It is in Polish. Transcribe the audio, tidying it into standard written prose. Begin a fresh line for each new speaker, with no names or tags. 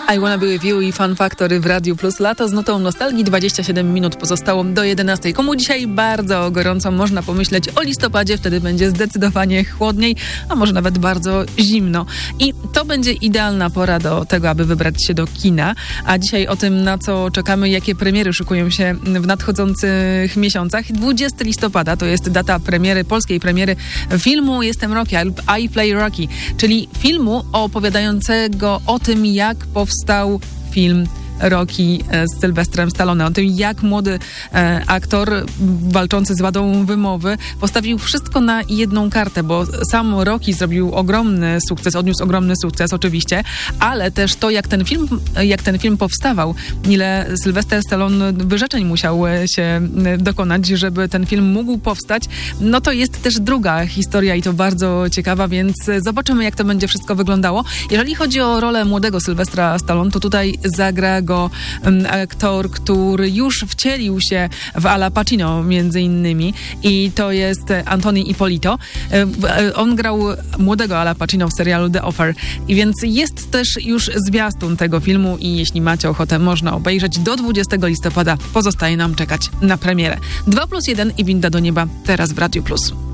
I Wanna Be With You i Fun Factory w Radiu Plus. Lato z nutą nostalgii, 27 minut pozostało do 11. Komu dzisiaj bardzo gorąco, można pomyśleć o listopadzie, wtedy będzie zdecydowanie chłodniej, a może nawet bardzo zimno. I to będzie idealna pora do tego, aby wybrać się do kina. A dzisiaj o tym, na co czekamy, jakie premiery szykują się w nadchodzących miesiącach. 20 listopada to jest data premiery, polskiej premiery filmu Jestem Rocky, I Play Rocky, czyli filmu opowiadającego o tym, jak powstał film Rocky z Sylwestrem Stallone, o tym, jak młody aktor walczący z wadą wymowy postawił wszystko na jedną kartę, bo sam Rocky zrobił ogromny sukces, odniósł ogromny sukces oczywiście, ale też to, jak ten film powstawał, ile Sylwester Stallone wyrzeczeń musiał się dokonać, żeby ten film mógł powstać, no to jest też druga historia i to bardzo ciekawa, więc zobaczymy, jak to będzie wszystko wyglądało. Jeżeli chodzi o rolę młodego Sylwestra Stallone, to tutaj zagra go aktor, który już wcielił się w Al Pacino między innymi i to jest Anthony Ippolito. On grał młodego Al Pacino w serialu The Offer i więc jest też już zwiastun tego filmu i jeśli macie ochotę, można obejrzeć do 20 listopada. Pozostaje nam czekać na premierę. 2+1 i Winda do nieba teraz w Radiu Plus.